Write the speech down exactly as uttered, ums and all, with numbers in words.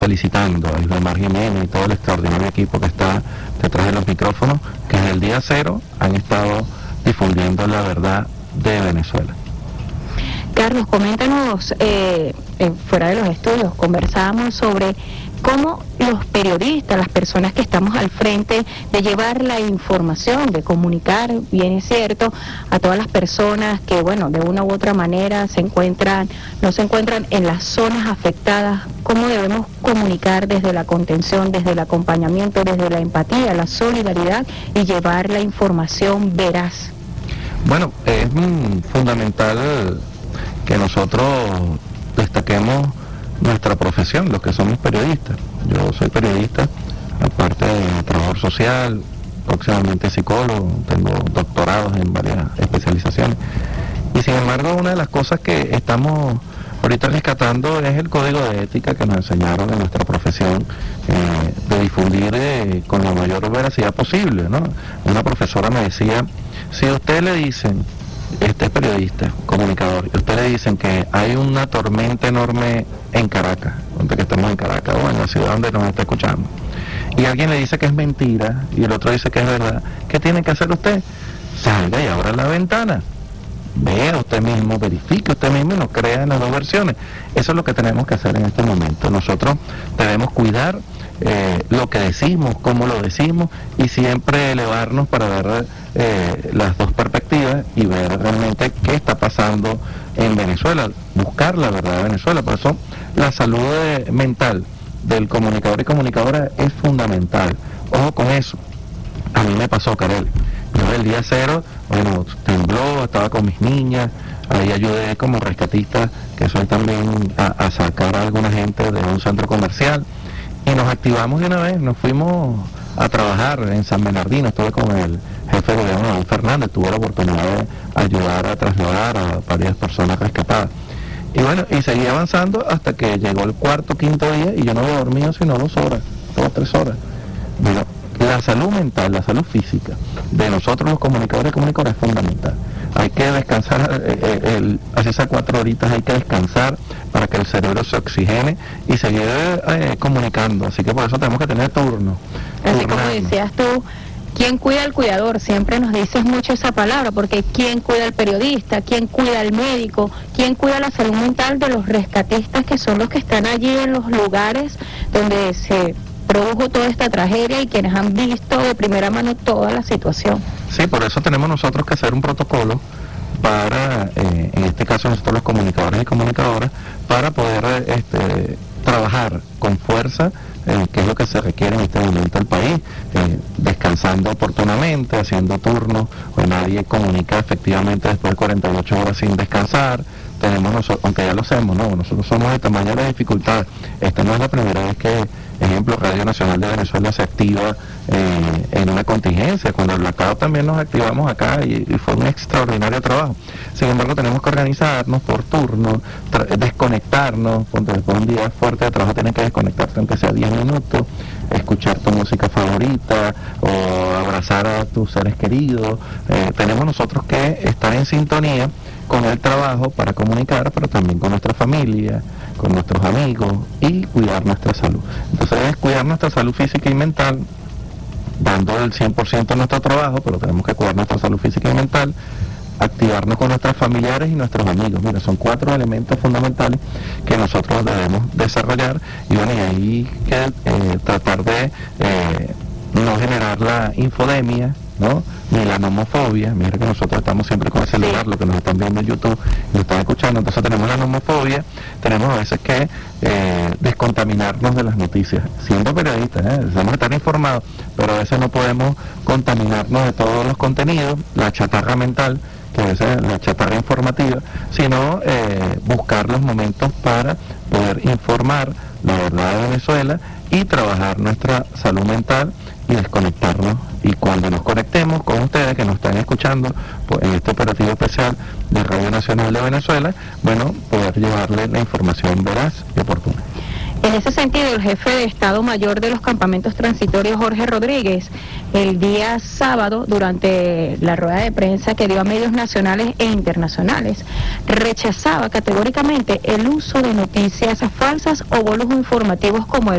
felicitando a Islamar Jiménez y todo el extraordinario equipo que está detrás de los micrófonos, que desde el día cero han estado difundiendo la verdad de Venezuela. Carlos, coméntanos, eh, eh, fuera de los estudios, conversábamos sobre cómo los periodistas, las personas que estamos al frente de llevar la información, de comunicar, bien es cierto, a todas las personas que, bueno, de una u otra manera se encuentran, no se encuentran en las zonas afectadas, cómo debemos comunicar desde la contención, desde el acompañamiento, desde la empatía, la solidaridad y llevar la información veraz. Bueno, es mm, fundamental que nosotros destaquemos nuestra profesión, los que somos periodistas. Yo soy periodista, aparte de trabajador social, próximamente psicólogo, tengo doctorados en varias especializaciones. Y sin embargo, una de las cosas que estamos ahorita rescatando es el código de ética que nos enseñaron en nuestra profesión, eh, de difundir eh, con la mayor veracidad posible, ¿no? Una profesora me decía, si a usted le dicen, este es periodista, comunicador, y usted le dicen que hay una tormenta enorme en Caracas, donde que estamos en Caracas, o en la ciudad donde nos está escuchando, y alguien le dice que es mentira, y el otro dice que es verdad, ¿qué tiene que hacer usted? Salga y abra la ventana, vea usted mismo, verifique usted mismo y no crea en las dos versiones. Eso es lo que tenemos que hacer en este momento. Nosotros debemos cuidar eh, lo que decimos, cómo lo decimos, y siempre elevarnos para ver eh, las dos perspectivas y ver realmente qué está pasando en Venezuela, buscar la verdad de Venezuela. Por eso la salud de, mental del comunicador y comunicadora es fundamental. Ojo con eso. A mí me pasó, Karel. Yo el día cero, bueno, tembló, estaba con mis niñas, ahí ayudé como rescatista, que soy también, a, a sacar a alguna gente de un centro comercial, y nos activamos de una vez, nos fuimos a trabajar en San Bernardino, estuve con el jefe de gobierno, Don Fernández, tuve la oportunidad de ayudar a trasladar a varias personas rescatadas. Y bueno, y seguí avanzando hasta que llegó el cuarto, quinto día, y yo no había dormido sino dos horas, dos, tres horas. Bueno, la salud mental, la salud física de nosotros los comunicadores y comunicadoras es fundamental. Hay que descansar, eh, el, así esas cuatro horitas hay que descansar para que el cerebro se oxigene y seguir eh, comunicando. Así que por eso tenemos que tener turno. Así como decías tú, ¿quién cuida al cuidador? Siempre nos dices mucho esa palabra, porque ¿quién cuida al periodista? ¿Quién cuida al médico? ¿Quién cuida la salud mental de los rescatistas, que son los que están allí en los lugares donde se produjo toda esta tragedia y quienes han visto de primera mano toda la situación? Sí, por eso tenemos nosotros que hacer un protocolo para, eh, en este caso nosotros los comunicadores y comunicadoras, para poder este, trabajar con fuerza, eh, que es lo que se requiere en este momento del país, eh, descansando oportunamente, haciendo turnos, o nadie comunica efectivamente después de cuarenta y ocho horas sin descansar. Tenemos nosotros, aunque ya lo hacemos, no, nosotros somos de tamaño de dificultad. Esta no es la primera vez que, ejemplo, Radio Nacional de Venezuela se activa eh, en una contingencia. Cuando el blackout también nos activamos acá y, y fue un extraordinario trabajo. Sin embargo, tenemos que organizarnos por turno, desconectarnos, cuando después de un día fuerte de trabajo tienes que desconectarte aunque sea diez minutos, escuchar tu música favorita o abrazar a tus seres queridos. Eh, tenemos nosotros que estar en sintonía con el trabajo para comunicar, pero también con nuestra familia, con nuestros amigos, y cuidar nuestra salud. Entonces es cuidar nuestra salud física y mental, dando el cien por ciento de nuestro trabajo, pero tenemos que cuidar nuestra salud física y mental, activarnos con nuestros familiares y nuestros amigos. Mira, son cuatro elementos fundamentales que nosotros debemos desarrollar, y bueno, y ahí que eh, tratar de eh, no generar la infodemia, ¿no? Ni la nomofobia. Mira que nosotros estamos siempre con el celular, lo que nos están viendo en YouTube y nos están escuchando, entonces tenemos la nomofobia, tenemos a veces que eh, descontaminarnos de las noticias, siendo periodistas, ¿eh? Debemos estar informados, pero a veces no podemos contaminarnos de todos los contenidos, la chatarra mental, que a veces es la chatarra informativa, sino eh, buscar los momentos para poder informar la verdad de Venezuela y trabajar nuestra salud mental y desconectarnos. Y cuando nos conectemos con ustedes que nos están escuchando pues, en este operativo especial de Radio Nacional de Venezuela, bueno, poder llevarles la información veraz y oportuna. En ese sentido, el jefe de Estado Mayor de los Campamentos Transitorios, Jorge Rodríguez, el día sábado, durante la rueda de prensa que dio a medios nacionales e internacionales, rechazaba categóricamente el uso de noticias falsas o bolos informativos como el